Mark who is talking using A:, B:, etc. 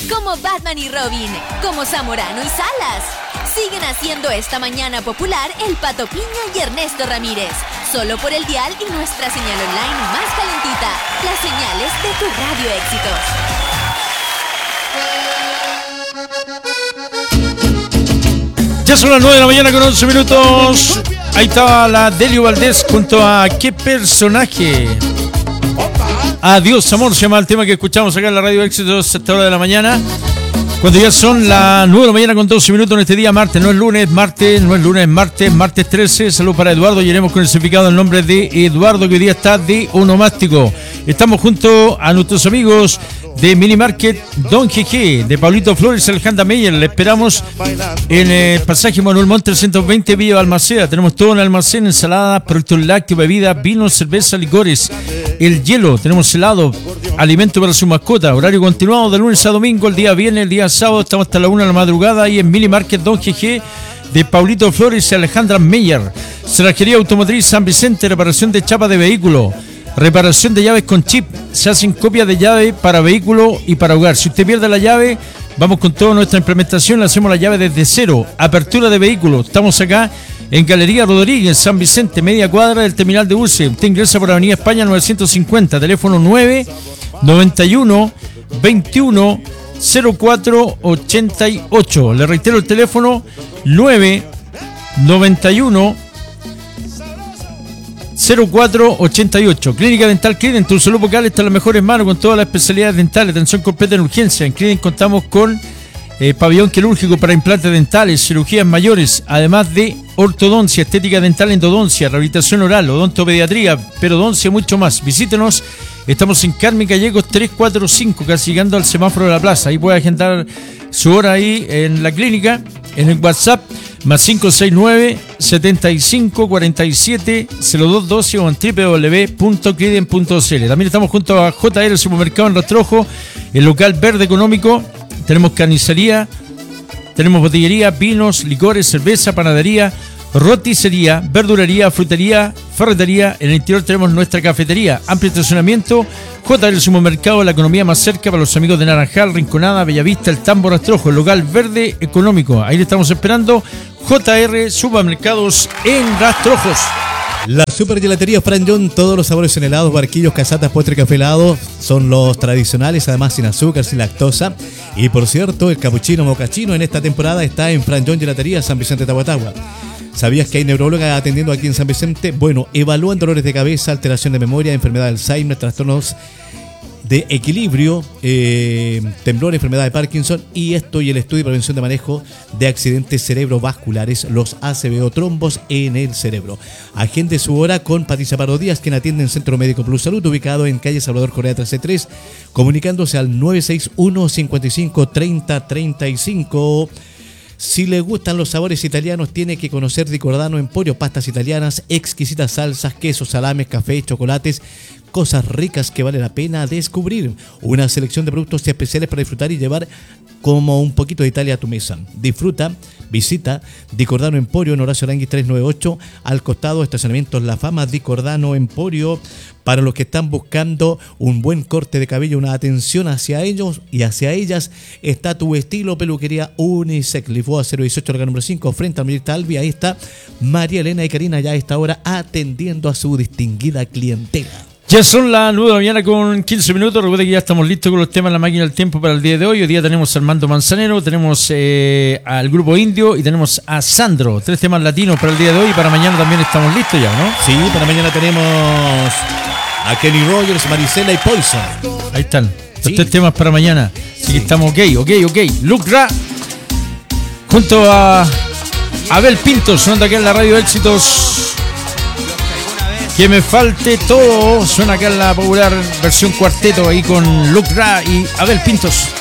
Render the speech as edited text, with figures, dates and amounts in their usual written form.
A: como Batman y Robin, como Zamorano y Salas. Siguen haciendo esta mañana popular el Pato Piña y Ernesto Ramírez, solo por el dial y nuestra señal online más calentita, las señales de tu Radio Éxitos.
B: Ya son las 9 de la mañana con 11 minutos. Ahí estaba la Delio Valdés junto a ¿Qué personaje? Adiós amor se llama el tema que escuchamos acá en la Radio Éxitos a esta hora de la mañana. Cuando ya son las 9 de la mañana con 12 minutos en este día martes, no es lunes, martes 13. Salud para Eduardo, y iremos con el certificado del nombre de Eduardo, que hoy día está de onomástico. Estamos junto a nuestros amigos de Mini Market Don GG, de Pablito Flores, Alejandra Meyer. Le esperamos en el pasaje Manuel Montt 320 Villa Balmaceda. Tenemos todo en el almacén: ensaladas, productos lácteos, bebidas, vinos, cerveza, licores, el hielo, tenemos helado, alimento para su mascota. Horario continuado de lunes a domingo, el día viernes, el día sábado estamos hasta la 1 de la madrugada ahí en Mini Market Don GG de Paulito Flores y Alejandra Meyer. Cerrajería Automotriz San Vicente, reparación de chapa de vehículo, reparación de llaves con chip, se hacen copias de llave para vehículo y para hogar. Si usted pierde la llave, vamos con toda nuestra implementación, le hacemos la llave desde cero. Apertura de vehículos, estamos acá en Galería Rodríguez, San Vicente, media cuadra del terminal de buses. Usted ingresa por Avenida España 950, teléfono 991 21 0488. Le reitero el teléfono 991 0488. Clínica Dental Criden, tu salud bucal está en las mejores manos con todas las especialidades dentales, atención completa en urgencia. En Criden contamos con pabellón quirúrgico para implantes dentales, cirugías mayores, además de ortodoncia, estética dental, endodoncia, rehabilitación oral, odontopediatría, periodoncia, mucho más. Visítenos, estamos en Carmen Gallegos 345, casi llegando al semáforo de la plaza. Ahí puede agendar su hora ahí en la clínica, en el WhatsApp, más 569-7547-0212 o en www.criden.cl. También estamos junto a JR, el supermercado en Rastrojo, el local verde económico. Tenemos carnicería, tenemos botillería, vinos, licores, cerveza, panadería, roticería, verdulería, frutería, ferretería. En el interior tenemos nuestra cafetería, amplio estacionamiento. JR, el supermercado, la economía más cerca para los amigos de Naranjal, Rinconada, Bellavista, El Tambo, Rastrojo, el local verde económico. Ahí le estamos esperando. JR Supermercados en Rastrojos.
C: La supergelatería Fran John, todos los sabores en helados, barquillos, casatas, postre, café, helado, son los tradicionales, además sin azúcar, sin lactosa. Y por cierto, el capuchino mocachino en esta temporada está en Fran John Gelatería San Vicente Tahuatahua. ¿Sabías que hay neuróloga atendiendo aquí en San Vicente? Bueno, evalúan dolores de cabeza, alteración de memoria, enfermedad de Alzheimer, trastornos de equilibrio, temblor, enfermedad de Parkinson, y el estudio y prevención de manejo de accidentes cerebrovasculares, los ACVO, trombos en el cerebro. Agende su hora con Patricia Pardo Díaz, quien atiende en Centro Médico Plus Salud, ubicado en calle Salvador Correa 13-3, comunicándose al 961-55-30-35. Si le gustan los sabores italianos, tiene que conocer Di Cordano Emporio, pastas italianas, exquisitas salsas, quesos, salames, café, chocolates, cosas ricas que vale la pena descubrir. Una selección de productos especiales para disfrutar y llevar como un poquito de Italia a tu mesa. Disfruta, visita Di Cordano Emporio en Horacio Aranguis 398, al costado estacionamientos La Fama. Di Cordano Emporio, para los que están buscando un buen corte de cabello, una atención hacia ellos y hacia ellas, está Tu Estilo Peluquería Unisex, Lisboa 018, lugar número 5, frente al Mirta Albi. Ahí está María Elena y Karina ya a esta hora atendiendo a su distinguida clientela.
B: Ya son las 9 de la mañana con 15 minutos. Recuerda que ya estamos listos con los temas de la máquina del tiempo para el día de hoy. Hoy día tenemos a Armando Manzanero, tenemos al Grupo Indio y tenemos a Sandro. 3 temas latinos para el día de hoy, y para mañana también estamos listos ya, ¿no?
C: Sí, para mañana tenemos a Kenny Rogers, Marisela y Poison.
B: Ahí están, los 3 temas para mañana. Así que estamos ok. Luke Ra junto a Abel Pinto, sonando aquí en la Radio Éxitos. Que me falte todo, suena acá en la popular versión cuarteto ahí con Luke Ra y Abel Pintos.